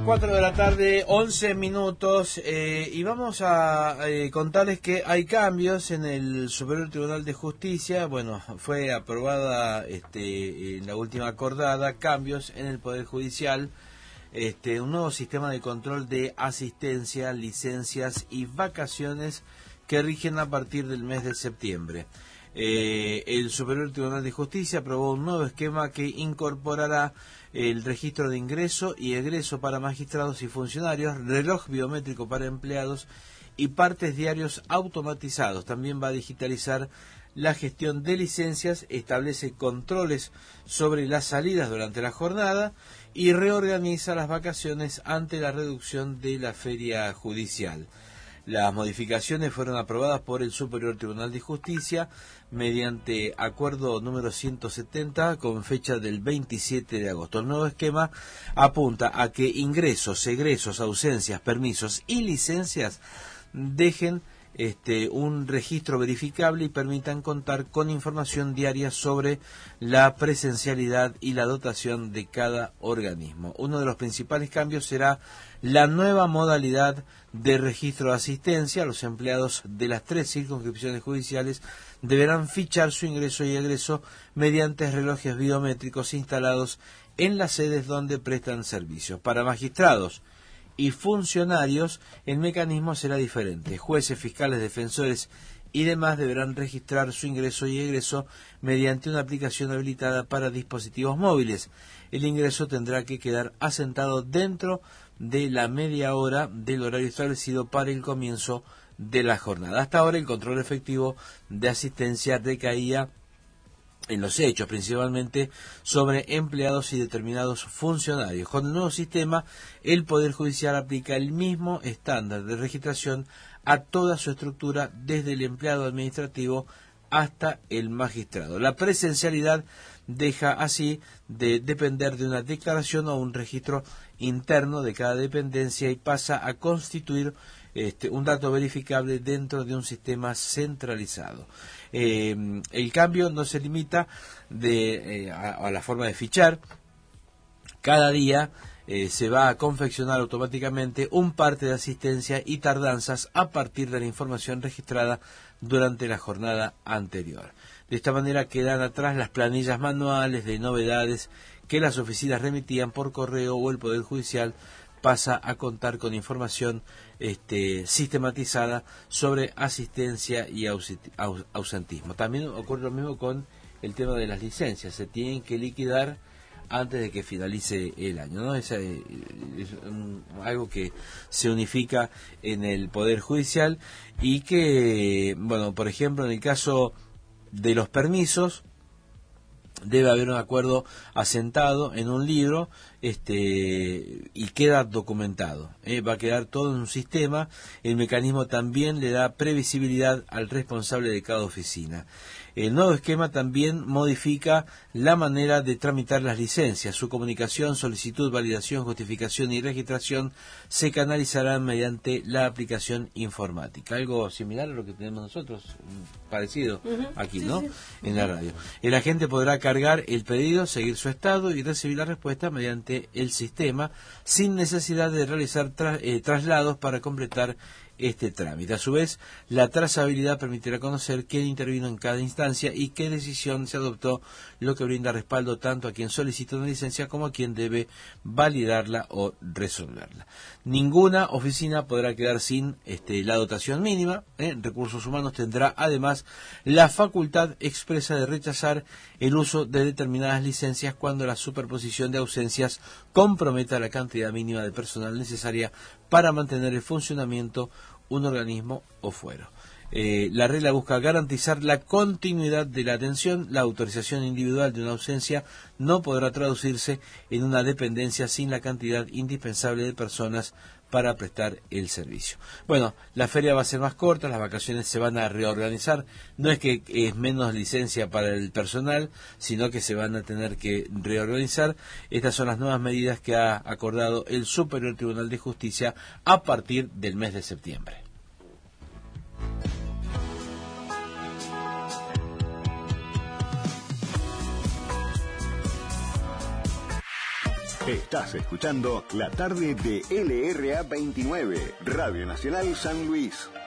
4 de la tarde, 11 minutos, y vamos a contarles que hay cambios en el Superior Tribunal de Justicia. Bueno, fue aprobada en la última acordada, cambios en el Poder Judicial, un nuevo sistema de control de asistencia, licencias y vacaciones que rigen a partir del mes de septiembre. El Superior Tribunal de Justicia aprobó un nuevo esquema que incorporará el registro de ingreso y egreso para magistrados y funcionarios, reloj biométrico para empleados y partes diarios automatizados. También va a digitalizar la gestión de licencias, establece controles sobre las salidas durante la jornada y reorganiza las vacaciones ante la reducción de la feria judicial. Las modificaciones fueron aprobadas por el Superior Tribunal de Justicia mediante acuerdo número 170 con fecha del 27 de agosto. El nuevo esquema apunta a que ingresos, egresos, ausencias, permisos y licencias dejen un registro verificable y permitan contar con información diaria sobre la presencialidad y la dotación de cada organismo. Uno de los principales cambios será la nueva modalidad de registro de asistencia. Los empleados de las 3 circunscripciones judiciales deberán fichar su ingreso y egreso mediante relojes biométricos instalados en las sedes donde prestan servicios. Para magistrados y funcionarios, el mecanismo será diferente. Jueces, fiscales, defensores y demás deberán registrar su ingreso y egreso mediante una aplicación habilitada para dispositivos móviles. El ingreso tendrá que quedar asentado dentro de la media hora del horario establecido para el comienzo de la jornada. Hasta ahora el control efectivo de asistencia recaía en los hechos, principalmente sobre empleados y determinados funcionarios. Con el nuevo sistema, el Poder Judicial aplica el mismo estándar de registración a toda su estructura, desde el empleado administrativo hasta el magistrado. La presencialidad deja así de depender de una declaración o un registro interno de cada dependencia y pasa a constituir un dato verificable dentro de un sistema centralizado. El cambio no se limita a la forma de fichar. Cada día se va a confeccionar automáticamente un parte de asistencia y tardanzas a partir de la información registrada durante la jornada anterior. De esta manera quedan atrás las planillas manuales de novedades que las oficinas remitían por correo, o el Poder Judicial pasa a contar con información sistematizada sobre asistencia y ausentismo. También ocurre lo mismo con el tema de las licencias. Se tienen que liquidar antes de que finalice el año, ¿no? Es algo que se unifica en el Poder Judicial y que, bueno, por ejemplo, en el caso de los permisos, debe haber un acuerdo asentado en un libro y queda documentado. Va a quedar todo en un sistema. El mecanismo también le da previsibilidad al responsable de cada oficina. El nuevo esquema también modifica la manera de tramitar las licencias. Su comunicación, solicitud, validación, justificación y registración se canalizarán mediante la aplicación informática. Algo similar a lo que tenemos nosotros, parecido aquí, ¿no? Sí. En la radio. El agente podrá cargar el pedido, seguir su estado y recibir la respuesta mediante el sistema, sin necesidad de realizar traslados para completar este trámite. A su vez, la trazabilidad permitirá conocer quién intervino en cada instancia y qué decisión se adoptó, lo que brinda respaldo tanto a quien solicita una licencia como a quien debe validarla o resolverla. Ninguna oficina podrá quedar sin la dotación mínima. Recursos Humanos tendrá además la facultad expresa de rechazar el uso de determinadas licencias cuando la superposición de ausencias comprometa la cantidad mínima de personal necesaria para mantener el funcionamiento un organismo o fuero. La regla busca garantizar la continuidad de la atención. La autorización individual de una ausencia no podrá traducirse en una dependencia sin la cantidad indispensable de personas para prestar el servicio. Bueno, la feria va a ser más corta, las vacaciones se van a reorganizar. No es que es menos licencia para el personal, sino que se van a tener que reorganizar. Estas son las nuevas medidas que ha acordado el Superior Tribunal de Justicia a partir del mes de septiembre. Estás escuchando la tarde de LRA 29, Radio Nacional San Luis.